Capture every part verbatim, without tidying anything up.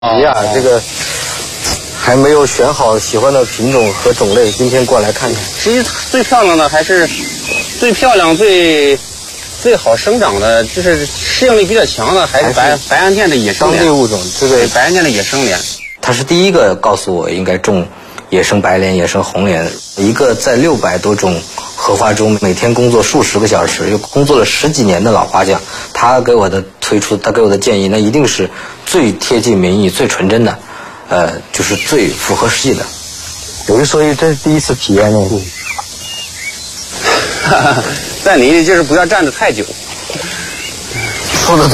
呀，这个还没有选好喜欢的品种和种类，今天过来看看。 其实最漂亮的还是最漂亮、最最好生长的，就是适应力比较强的，还是白白洋淀的野生莲。 当地物种，这个白洋淀的野生莲。 他是第一个告诉我应该种野生白莲、野生红莲。一个在六百多种荷花中每天工作数十个小时，又工作了十几年的老花匠，他给我的推出，他给我的建议，那一定是最贴近民意、最纯真的，呃，就是最符合实际的。有一说一，这是第一次体验呢。 在你就是不要站得太久。 说的对。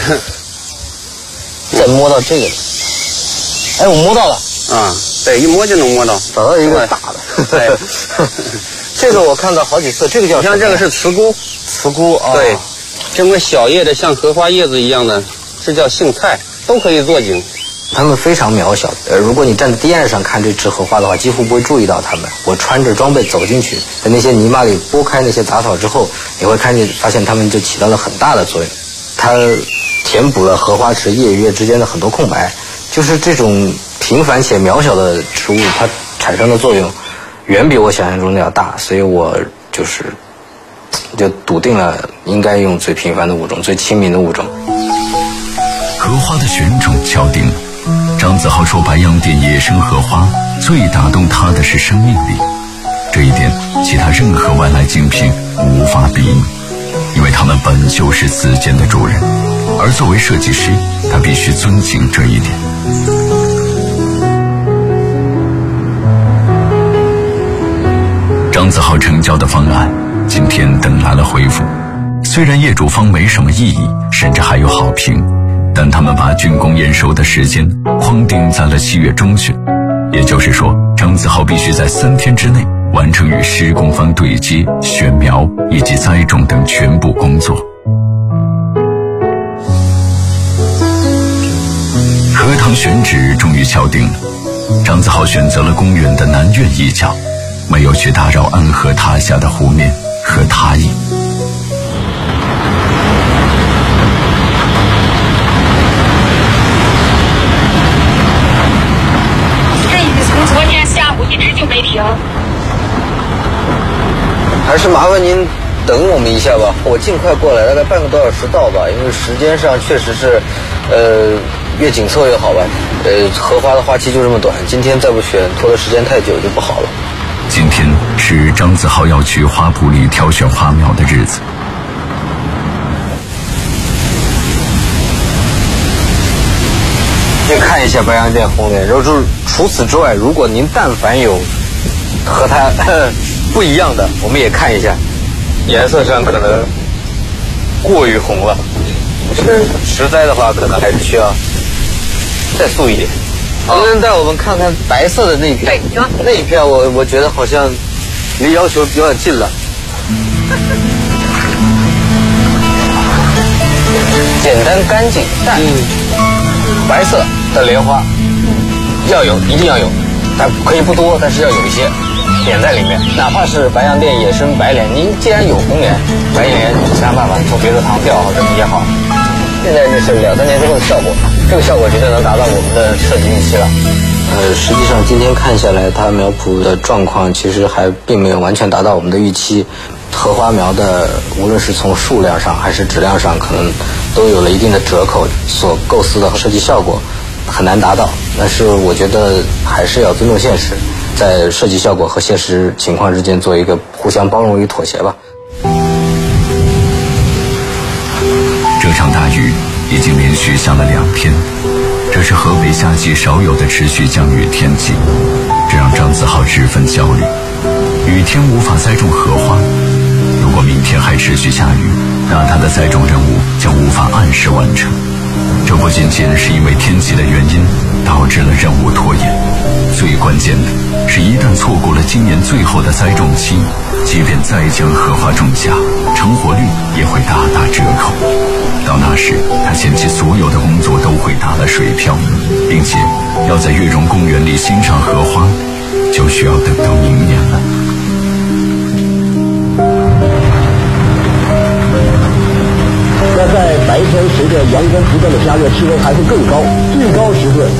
再摸到这个，哎，我摸到了。 啊，对，一摸就能摸到， 找到一个大的。对。这个我看到好几次，这个叫像这个是慈菇， 慈菇啊。 对，这么小叶的像荷花叶子一样的，这叫杏菜，都可以做景。 它们非常渺小，呃，如果你站在堤岸上看这枝荷花的话，几乎不会注意到它们。我穿着装备走进去，在那些泥巴里拨开那些杂草之后，你会看见发现它们就起到了很大的作用。它填补了荷花池叶与叶之间的很多空白，就是这种平凡且渺小的植物，它产生的作用远比我想象中的要大，所以我就是就笃定了应该用最平凡的物种，最亲民的物种。 荷花的选种敲定了。张子豪说，白洋淀野生荷花最打动他的是生命力，这一点其他任何外来竞品无法比拟，因为他们本就是此间的主人，而作为设计师，他必须尊敬这一点。张子豪成交的方案今天等来了回复，虽然业主方没什么异议，甚至还有好评，但他们把竣工验收的时间框定在了七月中旬，也就是说，张子豪必须在三天之内完成与施工方对接、选苗以及栽种等全部工作。荷塘选址终于敲定了，张子豪选择了公园的南苑一角，没有去打扰安河塔下的湖面和塔影。 昨天下午一直就没停。 还是麻烦您等我们一下吧，我尽快过来，大概半个多小时到吧，因为时间上确实是，呃，越紧凑越好吧。呃，荷花的花期就这么短，今天再不选，拖的时间太久就不好了。 今天是张子豪要去花圃里挑选花苗的日子。 去看一下白洋淀红莲，然后就是除此之外，如果您但凡有和它不一样的，我们也看一下。颜色上可能过于红了，是实栽的话，可能还是需要再素一点。能不能带我们看看白色的那一片？ 对， 那一片我我觉得好像离要求有点近了。简单干净淡，嗯、白色的莲花要有，一定要有，但可以不多，但是要有一些点在里面。哪怕是白洋淀野生白莲，您既然有红莲、白莲，想办法从别的塘调好这也好。现在这是两三年之后的效果，这个效果绝对能达到我们的设计预期了。呃，实际上今天看下来，它苗圃的状况其实还并没有完全达到我们的预期。荷花苗的无论是从数量上还是质量上，可能都有了一定的折扣，所构思的设计效果很难达到。但是我觉得还是要尊重现实，在设计效果和现实情况之间做一个互相包容与妥协吧。 这场大雨已经连续下了两天，这是河北夏季少有的持续降雨天气，这让张子豪十分焦虑。雨天无法栽种荷花，如果明天还持续下雨，那他的栽种任务将无法按时完成。这不仅仅是因为天气的原因导致了任务拖延，最关键的是一旦错过了今年最后的栽种期，即便再将荷花种下，成活率也会大打折扣。到那时，他前期所有的工作都会打了水漂，并且要在月榕公园里欣赏荷花，就需要等到明年了。 那在白天随着阳光不断的加热，气温还会更高，最高时刻